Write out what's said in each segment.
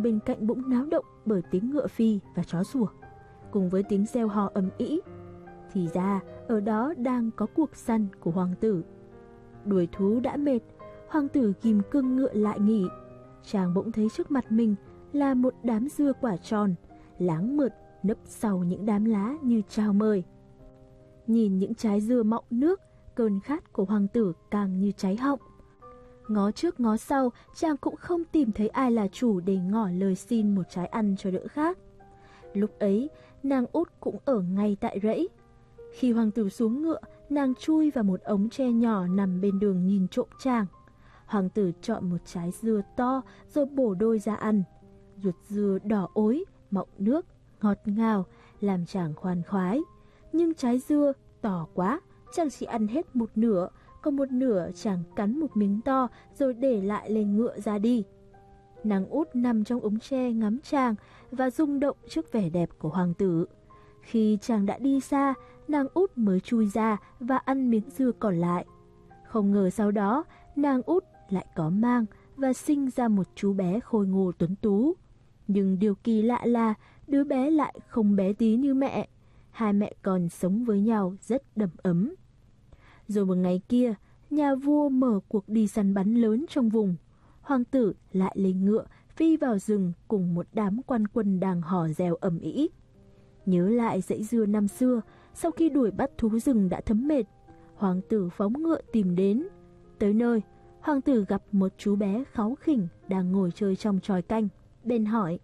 bên cạnh bỗng náo động bởi tiếng ngựa phi và chó sủa, cùng với tiếng reo hò ầm ĩ. Thì ra ở đó đang có cuộc săn của hoàng tử. Đuổi thú đã mệt, hoàng tử ghim cương ngựa lại nghỉ. Chàng bỗng thấy trước mặt mình là một đám dưa quả tròn, láng mượt nấp sau những đám lá như chào mời. Nhìn những trái dưa mọng nước, cơn khát của hoàng tử càng như cháy họng. Ngó trước ngó sau, chàng cũng không tìm thấy ai là chủ để ngỏ lời xin một trái ăn cho đỡ khát. Lúc ấy, nàng Út cũng ở ngay tại rẫy. Khi hoàng tử xuống ngựa, nàng chui vào một ống tre nhỏ nằm bên đường nhìn trộm chàng. Hoàng tử chọn một trái dưa to rồi bổ đôi ra ăn. Ruột dưa đỏ ối, mọng nước, ngọt ngào, làm chàng khoan khoái. Nhưng trái dưa to quá, chàng chỉ ăn hết một nửa, còn một nửa chàng cắn một miếng to rồi để lại lên ngựa ra đi. Nàng Út nằm trong ống tre ngắm chàng và rung động trước vẻ đẹp của hoàng tử. Khi chàng đã đi xa, nàng Út mới chui ra và ăn miếng dưa còn lại. Không ngờ sau đó, nàng Út lại có mang và sinh ra một chú bé khôi ngô tuấn tú. Nhưng điều kỳ lạ là đứa bé lại không bé tí như mẹ. Hai mẹ con sống với nhau rất đầm ấm. Rồi một ngày kia, nhà vua mở cuộc đi săn bắn lớn trong vùng. Hoàng tử lại lên ngựa phi vào rừng cùng một đám quan quân đang hò reo ầm ĩ. Nhớ lại dãy dưa năm xưa, sau khi đuổi bắt thú rừng đã thấm mệt, hoàng tử phóng ngựa tìm đến. Tới nơi, hoàng tử gặp một chú bé kháu khỉnh đang ngồi chơi trong chòi canh, bèn hỏi: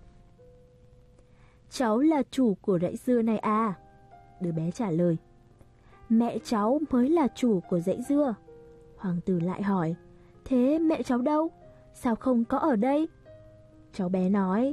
"Cháu là chủ của dãy dưa này à?" Đứa bé trả lời: "Mẹ cháu mới là chủ của dãy dưa." Hoàng tử lại hỏi: "Thế mẹ cháu đâu? Sao không có ở đây?" Cháu bé nói: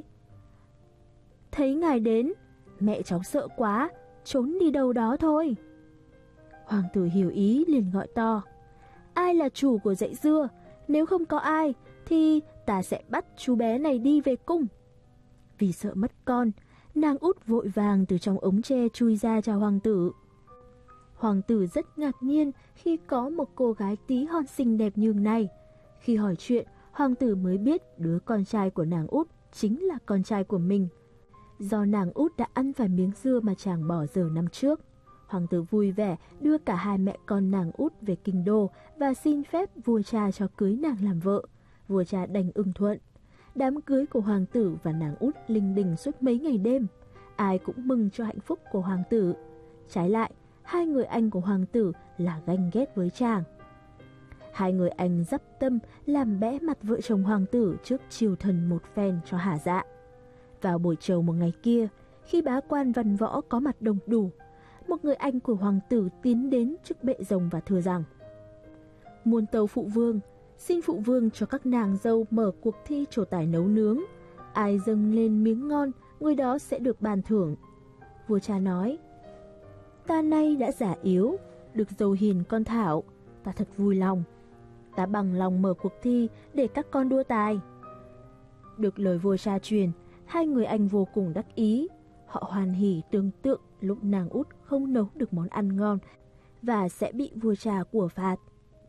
"Thấy ngài đến, mẹ cháu sợ quá, trốn đi đâu đó thôi." Hoàng tử hiểu ý liền gọi to: "Ai là chủ của dãy dưa? Nếu không có ai, thì ta sẽ bắt chú bé này đi về cung." Vì sợ mất con, nàng Út vội vàng từ trong ống tre chui ra chào hoàng tử. Hoàng tử rất ngạc nhiên khi có một cô gái tí hon xinh đẹp như này. Khi hỏi chuyện, hoàng tử mới biết đứa con trai của nàng Út chính là con trai của mình. Do nàng Út đã ăn phải miếng dưa mà chàng bỏ dở năm trước. Hoàng tử vui vẻ đưa cả hai mẹ con nàng Út về kinh đô và xin phép vua cha cho cưới nàng làm vợ. Vua cha đành ưng thuận. Đám cưới của hoàng tử và nàng Út linh đình suốt mấy ngày đêm. Ai cũng mừng cho hạnh phúc của hoàng tử. Trái lại, hai người anh của hoàng tử là ganh ghét với chàng. Hai người anh dắp tâm làm bẽ mặt vợ chồng hoàng tử trước triều thần một phen cho hả dạ. Vào buổi chiều một ngày kia, khi bá quan văn võ có mặt đông đủ, một người anh của hoàng tử tiến đến trước bệ rồng và thưa rằng: "Muôn tâu phụ vương, xin phụ vương cho các nàng dâu mở cuộc thi trổ tài nấu nướng. Ai dâng lên miếng ngon, người đó sẽ được ban thưởng." Vua cha nói: "Ta nay đã già yếu, được dâu hiền con thảo, ta thật vui lòng. Ta bằng lòng mở cuộc thi để các con đua tài." Được lời vua cha truyền, hai người anh vô cùng đắc ý. Họ hoan hỉ tưởng tượng lúc nàng Út không nấu được món ăn ngon và sẽ bị vua cha của phạt.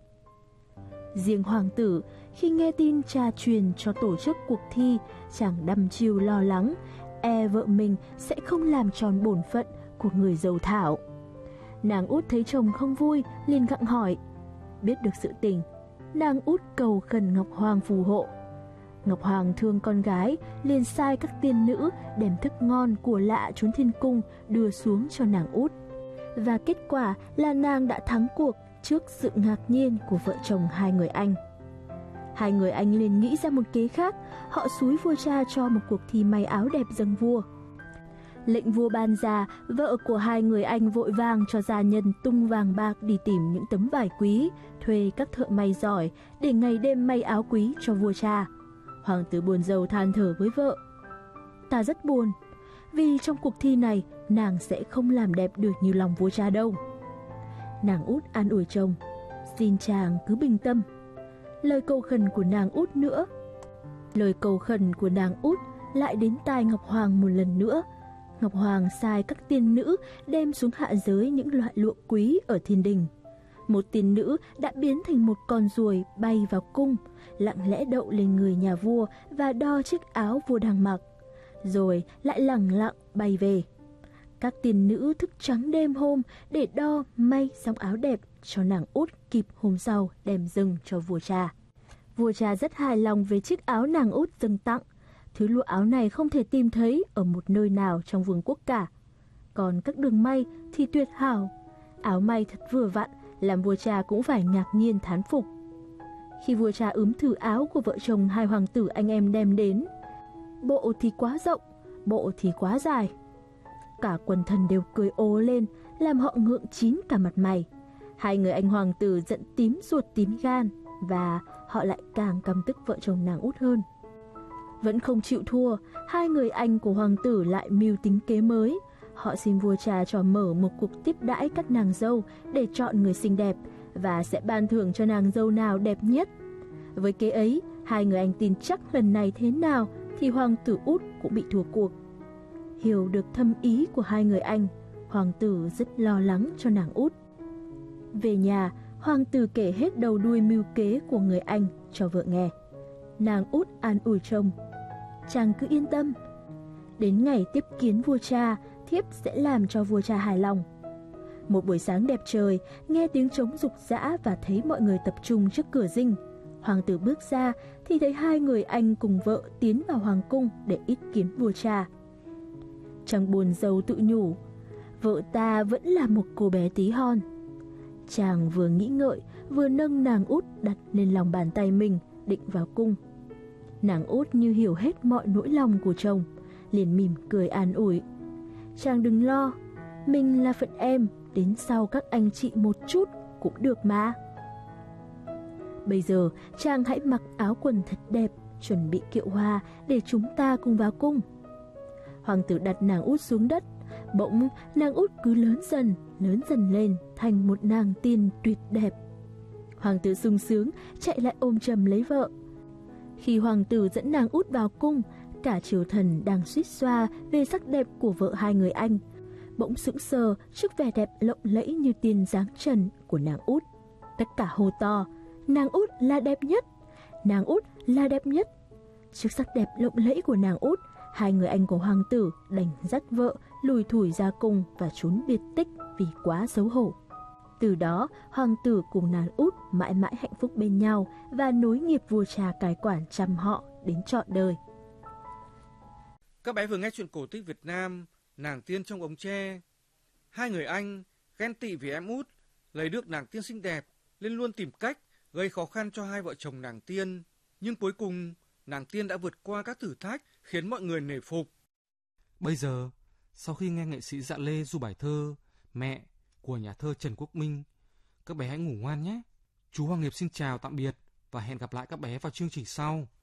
Riêng hoàng tử, khi nghe tin cha truyền cho tổ chức cuộc thi, chàng đăm chiêu lo lắng, e vợ mình sẽ không làm tròn bổn phận của người dâu thảo. Nàng Út thấy chồng không vui, liền gặng hỏi. Biết được sự tình, nàng Út cầu khẩn Ngọc Hoàng phù hộ. Ngọc Hoàng thương con gái, liền sai các tiên nữ đem thức ngon của lạ trốn thiên cung đưa xuống cho nàng Út. Và kết quả là nàng đã thắng cuộc trước sự ngạc nhiên của vợ chồng hai người anh. Hai người anh liền nghĩ ra một kế khác, họ xúi vua cha cho một cuộc thi may áo đẹp dâng vua. Lệnh vua ban ra, vợ của hai người anh vội vàng cho gia nhân tung vàng bạc đi tìm những tấm vải quý, thuê các thợ may giỏi để ngày đêm may áo quý cho vua cha. Hoàng tử buồn rầu than thở với vợ: "Ta rất buồn, vì trong cuộc thi này nàng sẽ không làm đẹp được như lòng vua cha đâu." Nàng Út an ủi chồng: "Xin chàng cứ bình tâm." Lời cầu khẩn của nàng Út lại đến tai Ngọc Hoàng một lần nữa. Ngọc Hoàng sai các tiên nữ đem xuống hạ giới những loại lụa quý ở thiên đình. một tiên nữ đã biến thành một con ruồi bay vào cung, lặng lẽ đậu lên người nhà vua và đo chiếc áo vua đang mặc, rồi lại lẳng lặng bay về. Các tiên nữ thức trắng đêm hôm để đo may song áo đẹp cho nàng út kịp hôm sau đem dâng cho vua cha. Vua cha rất hài lòng về chiếc áo nàng út dâng tặng. Thứ lụa áo này không thể tìm thấy ở một nơi nào trong vương quốc cả. Còn các đường may thì tuyệt hảo. Áo may thật vừa vặn, làm vua cha cũng phải ngạc nhiên thán phục. Khi vua cha ướm thử áo của vợ chồng hai hoàng tử anh em đem đến, bộ thì quá rộng, bộ thì quá dài. Cả quần thần đều cười ố lên, làm họ ngượng chín cả mặt mày. Hai người anh hoàng tử giận tím ruột tím gan, và họ lại càng căm tức vợ chồng nàng út hơn. Vẫn không chịu thua, hai người anh của hoàng tử lại mưu tính kế mới. Họ xin vua cha cho mở một cuộc tiếp đãi các nàng dâu để chọn người xinh đẹp, và sẽ ban thưởng cho nàng dâu nào đẹp nhất. Với kế ấy, hai người anh tin chắc lần này thế nào thì hoàng tử út cũng bị thua cuộc. Hiểu được thâm ý của hai người anh, hoàng tử rất lo lắng cho nàng út. Về nhà, hoàng tử kể hết đầu đuôi mưu kế của người anh cho vợ nghe. Nàng út an ủi chồng: "Chàng cứ yên tâm, đến ngày tiếp kiến vua cha, thiếp sẽ làm cho vua cha hài lòng." Một buổi sáng đẹp trời, nghe tiếng trống rục rã và thấy mọi người tập trung trước cửa dinh. Hoàng tử bước ra thì thấy hai người anh cùng vợ tiến vào hoàng cung để ý kiến vua cha. Chàng buồn rầu tự nhủ, vợ ta vẫn là một cô bé tí hon. Chàng vừa nghĩ ngợi, vừa nâng nàng út đặt lên lòng bàn tay mình, định vào cung. Nàng út như hiểu hết mọi nỗi lòng của chồng, liền mỉm cười an ủi: "Chàng đừng lo, mình là phận em, đến sau các anh chị một chút cũng được mà. Bây giờ chàng hãy mặc áo quần thật đẹp, chuẩn bị kiệu hoa để chúng ta cùng vào cung." Hoàng tử đặt nàng út xuống đất, bỗng nàng út cứ lớn dần lên thành một nàng tiên tuyệt đẹp. Hoàng tử sung sướng chạy lại ôm chầm lấy vợ. Khi hoàng tử dẫn nàng út vào cung, cả triều thần đang suýt xoa về sắc đẹp của vợ hai người anh, bỗng sững sờ trước vẻ đẹp lộng lẫy như tiên dáng trần của nàng út. Tất cả hô to: "Nàng út là đẹp nhất! Nàng út là đẹp nhất!" Trước sắc đẹp lộng lẫy của nàng út, hai người anh của hoàng tử đành dắt vợ lùi thủi ra cung và trốn biệt tích vì quá xấu hổ. Từ đó, hoàng tử cùng nàng út mãi mãi hạnh phúc bên nhau và nối nghiệp vua cha cai quản chăm họ đến trọn đời. Các bé vừa nghe chuyện cổ tích Việt Nam Nàng tiên trong ống tre. Hai người anh ghen tị vì em út lấy được nàng tiên xinh đẹp nên luôn tìm cách gây khó khăn cho hai vợ chồng nàng tiên, nhưng cuối cùng nàng tiên đã vượt qua các thử thách khiến mọi người nể phục. Bây giờ, sau khi nghe nghệ sĩ Dạ Lê du bài thơ Mẹ của nhà thơ Trần Quốc Minh, các bé hãy ngủ ngoan nhé. Chú Hoàng Nghiệp xin chào tạm biệt và hẹn gặp lại các bé vào chương trình sau.